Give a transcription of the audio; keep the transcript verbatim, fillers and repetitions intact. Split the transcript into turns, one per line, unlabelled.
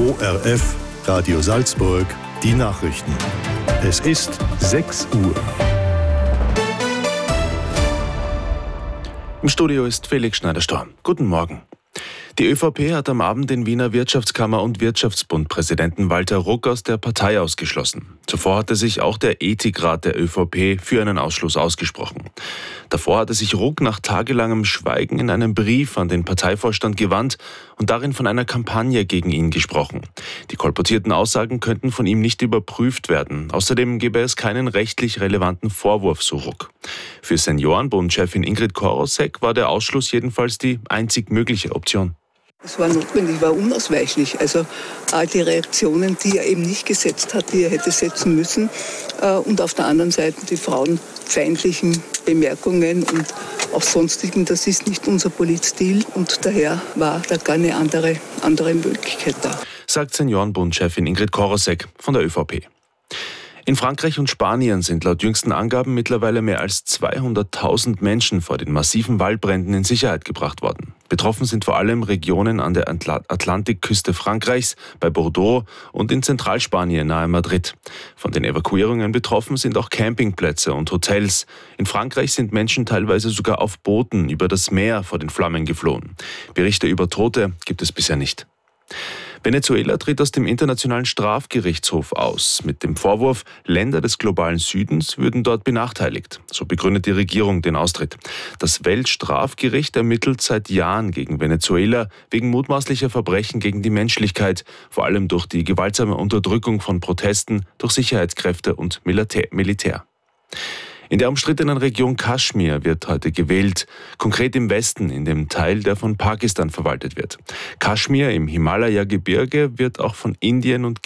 O R F, Radio Salzburg, die Nachrichten. Es ist sechs Uhr.
Im Studio ist Felix Schneider-Storm. Guten Morgen. Die ÖVP hat am Abend den Wiener Wirtschaftskammer- und Wirtschaftsbund-Präsidenten Walter Ruck aus der Partei ausgeschlossen. Zuvor hatte sich auch der Ethikrat der ÖVP für einen Ausschluss ausgesprochen. Davor hatte sich Ruck nach tagelangem Schweigen in einem Brief an den Parteivorstand gewandt und darin von einer Kampagne gegen ihn gesprochen. Die kolportierten Aussagen könnten von ihm nicht überprüft werden. Außerdem gäbe es keinen rechtlich relevanten Vorwurf, so Ruck. Für Seniorenbund-Chefin Ingrid Korosek war der Ausschluss jedenfalls die einzig mögliche Option.
Es war notwendig, war unausweichlich. Also all die Reaktionen, die er eben nicht gesetzt hat, die er hätte setzen müssen. Und auf der anderen Seite die frauenfeindlichen Bemerkungen und auch sonstigen, das ist nicht unser Politstil. Und daher war da gar eine andere, andere Möglichkeit da.
Sagt Seniorenbund-Chefin Ingrid Korosek von der ÖVP. In Frankreich und Spanien sind laut jüngsten Angaben mittlerweile mehr als zweihunderttausend Menschen vor den massiven Waldbränden in Sicherheit gebracht worden. Betroffen sind vor allem Regionen an der Atlantikküste Frankreichs, bei Bordeaux und in Zentralspanien nahe Madrid. Von den Evakuierungen betroffen sind auch Campingplätze und Hotels. In Frankreich sind Menschen teilweise sogar auf Booten über das Meer vor den Flammen geflohen. Berichte über Tote gibt es bisher nicht. Venezuela tritt aus dem Internationalen Strafgerichtshof aus, mit dem Vorwurf, Länder des globalen Südens würden dort benachteiligt. So begründet die Regierung den Austritt. Das Weltstrafgericht ermittelt seit Jahren gegen Venezuela wegen mutmaßlicher Verbrechen gegen die Menschlichkeit, vor allem durch die gewaltsame Unterdrückung von Protesten durch Sicherheitskräfte und Militär. In der umstrittenen Region Kaschmir wird heute gewählt, konkret im Westen, in dem Teil, der von Pakistan verwaltet wird. Kaschmir im Himalaya-Gebirge wird auch von Indien und